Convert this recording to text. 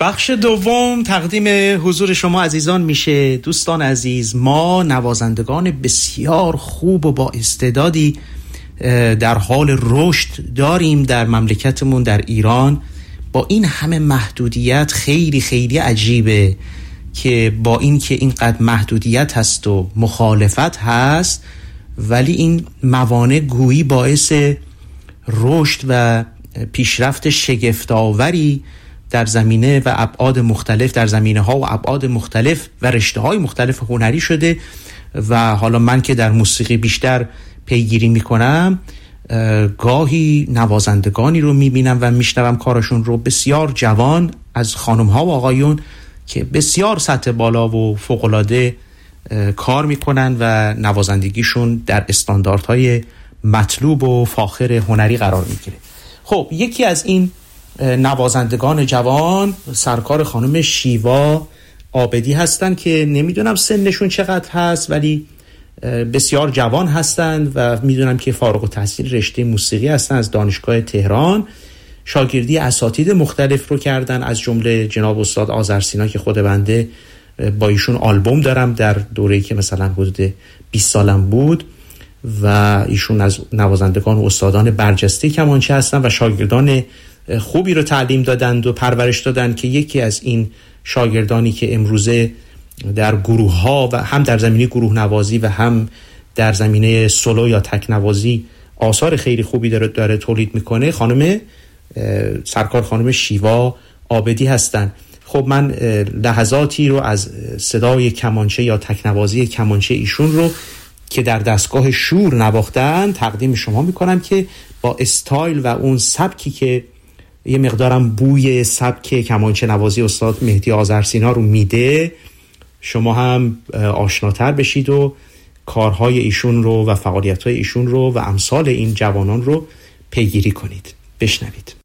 بخش دوم تقدیم حضور شما عزیزان میشه. دوستان عزیز، ما نوازندگان بسیار خوب و با استعدادی در حال رشد داریم در مملکتمون، در ایران. با این همه محدودیت خیلی خیلی عجیبه که با این که اینقدر محدودیت هست و مخالفت هست، ولی این موانع گویی باعث رشد و پیشرفت شگفت‌آوری در زمینه و ابعاد مختلف، در زمینه ها و ابعاد مختلف و رشته های مختلف هنری شده. و حالا من که در موسیقی بیشتر پیگیری میکنم، گاهی نوازندگانی رو میبینم و میشنوم کارشون رو، بسیار جوان، از خانم ها و آقایون که بسیار سطح بالا و فوق‌العاده کار میکنن و نوازندگیشون در استانداردهای مطلوب و فاخر هنری قرار میگیره. خب یکی از این نوازندگان جوان سرکار خانم شیوا عابدی هستن که نمیدونم سنشون چقدر هست، ولی بسیار جوان هستند و میدونم که فارغ التحصیل رشته موسیقی هستن از دانشگاه تهران. شاگردی اساتید مختلف رو کردن، از جمله جناب استاد آذرسینا که خود بنده با ایشون آلبوم دارم در دوره‌ای که مثلا حدود 20 سالم بود، و ایشون از نوازندگان و استادان برجسته کمانچه هستن و شاگردان خوبی رو تعلیم دادند و پرورش دادند که یکی از این شاگردانی که امروزه در گروه ها و هم در زمینه گروه نوازی و هم در زمینه سولو یا تک نوازی آثار خیلی خوبی داره تولید میکنه، سرکار خانم شیوا عابدی هستن. خب من لحظاتی رو از صدای کمانچه یا تک نوازی کمانچه ایشون رو که در دستگاه شور نواختن تقدیم شما میکنم که با استایل و اون سبکی که یه مقدارم بوی سبک کمانچه نوازی استاد مهدی آذرسینا رو میده، شما هم آشناتر بشید و کارهای ایشون رو و فعالیت‌های ایشون رو و امثال این جوانان رو پیگیری کنید. بشنوید.